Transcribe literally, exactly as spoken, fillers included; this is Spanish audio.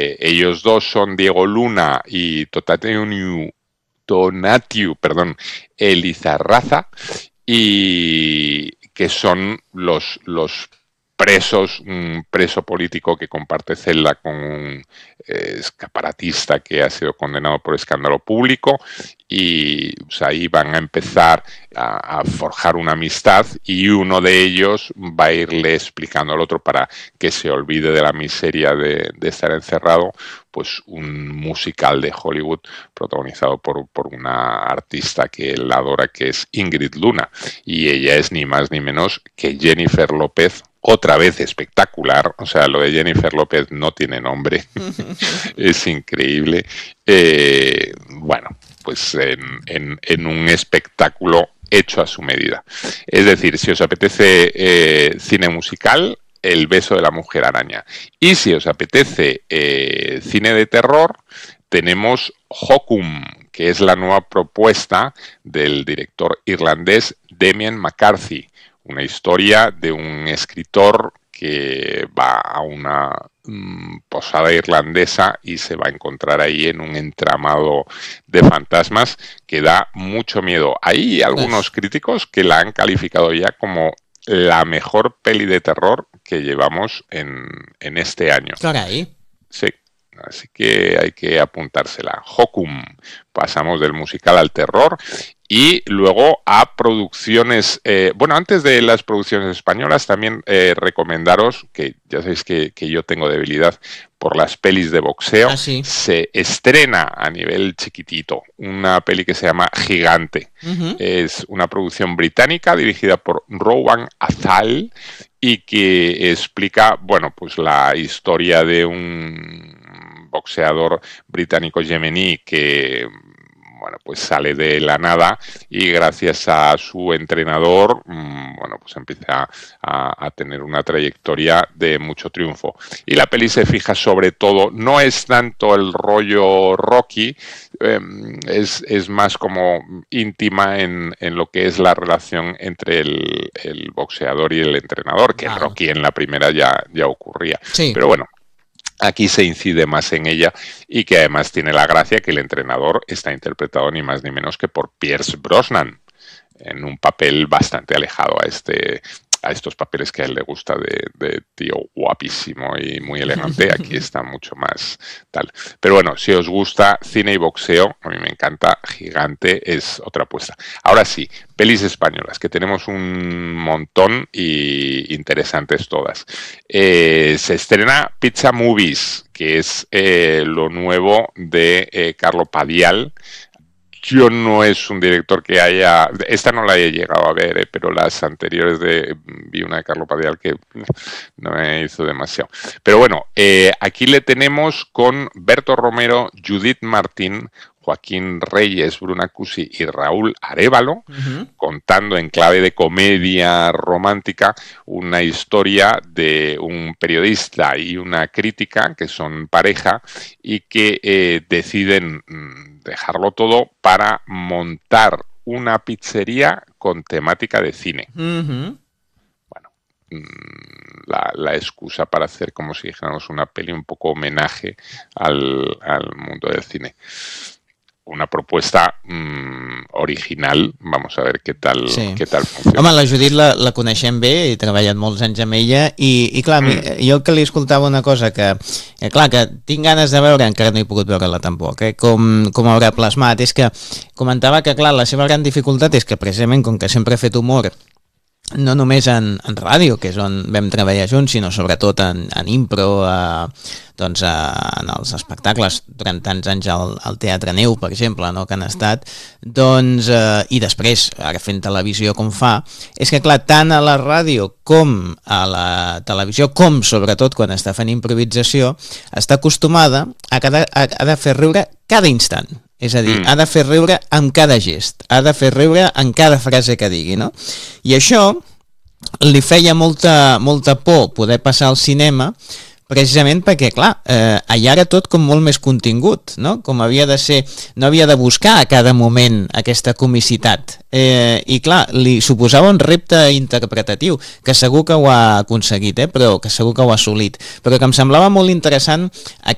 Eh, ellos dos son Diego Luna y Tonatiu, Tonatiu, perdón, Elizarraza, y que son los, los presos, un preso político que comparte celda con un eh, escaparatista que ha sido condenado por escándalo público, y pues, ahí van a empezar a, a forjar una amistad, y uno de ellos va a irle explicando al otro, para que se olvide de la miseria de, de estar encerrado, pues un musical de Hollywood protagonizado por, por una artista que él adora, que es Ingrid Luna, y ella es ni más ni menos que Jennifer López, otra vez espectacular. O sea, lo de Jennifer López no tiene nombre. Es increíble. Eh, bueno, pues en, en, en un espectáculo hecho a su medida. Es decir, si os apetece eh, cine musical, El beso de la mujer araña. Y si os apetece eh, cine de terror, tenemos Hokum, que es la nueva propuesta del director irlandés Damien McCarthy. Una historia de un escritor que va a una mmm, posada irlandesa y se va a encontrar ahí en un entramado de fantasmas que da mucho miedo. Hay algunos críticos que la han calificado ya como la mejor peli de terror que llevamos en, en este año. Caray. Sí. Así que hay que apuntársela. Hokum. Pasamos del musical al terror. Y luego a producciones, eh, bueno, antes de las producciones españolas, también eh, recomendaros, que ya sabéis que, que yo tengo debilidad por las pelis de boxeo. Ah, sí. Se estrena a nivel chiquitito una peli que se llama Gigante. Uh-huh. Es una producción británica dirigida por Rowan Azal y que explica, bueno, pues la historia de un boxeador británico yemení que, bueno, pues sale de la nada y gracias a su entrenador, bueno, pues empieza a, a tener una trayectoria de mucho triunfo. Y la peli se fija sobre todo, no es tanto el rollo Rocky, eh, es, es más como íntima en, en lo que es la relación entre el, el boxeador y el entrenador, que en Rocky en la primera ya, ya ocurría. Sí. Pero bueno, aquí se incide más en ella, y que además tiene la gracia que el entrenador está interpretado ni más ni menos que por Pierce Brosnan, en un papel bastante alejado a este a estos papeles que a él le gusta de, de tío guapísimo y muy elegante. Aquí está mucho más tal. Pero bueno, si os gusta cine y boxeo, a mí me encanta. Gigante es otra apuesta. Ahora sí, pelis españolas, que tenemos un montón y interesantes todas. Eh, se estrena Pizza Movies, que es eh, lo nuevo de eh, Carlo Padial. Yo no es un director que haya... Esta no la he llegado a ver, eh, pero las anteriores de... Vi una de Carlo Padial que no me hizo demasiado. Pero bueno, eh, aquí le tenemos con Berto Romero, Judith Martín, Joaquín Reyes, Bruna Cusi y Raúl Arévalo, uh-huh. contando en clave de comedia romántica una historia de un periodista y una crítica que son pareja y que eh, deciden dejarlo todo para montar una pizzería con temática de cine. Uh-huh. Bueno, la, la excusa para hacer, como si dijéramos, una peli un poco homenaje al, al mundo del cine. Una propuesta mmm, original, vamos a ver què tal, sí. què tal funciona. Home, la Judit la, la coneixem bé, he treballat molts anys amb ella, i, i clar, mm. jo que li escoltava una cosa que, eh, clar, que tinc ganes de veure, encara no he pogut veure-la tampoc, eh, com, com haurà plasmat, és que comentava que, clar, la seva gran dificultat és que precisament, com que sempre ha fet humor, no només en, en ràdio, que és on vam treballar junts, sinó sobretot en, en impro, eh, doncs, eh, en els espectacles durant tants anys al, al Teatre Neu, per exemple, no, que han estat, doncs, eh, i després, ara fent televisió com fa, és que, clar, tant a la ràdio com a la televisió, com sobretot quan està fent improvisació, està acostumada a, cada, a, a de fer riure cada instant. És a dir, mm. ha de fer riure amb cada gest, ha de fer riure en cada frase que digui, no? I això li feia molta, molta por poder passar al cinema, precisament perquè, clar, eh, allà era tot com molt més contingut, no? Com havia de ser, no havia de buscar a cada moment aquesta comicitat. Eh, I, clar, li suposava un repte interpretatiu, que segur que ho ha aconseguit, eh? Però que segur que ho ha assolit. Però que em semblava molt interessant